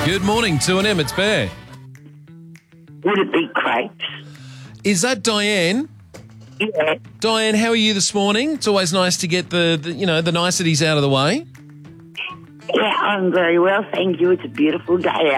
Good morning, 2AM, it's Bear. Would it be crepes? Is that Diane? Yeah. Diane, how are you this morning? It's always nice to get the niceties out of the way. Yeah, I'm very well, thank you. It's a beautiful day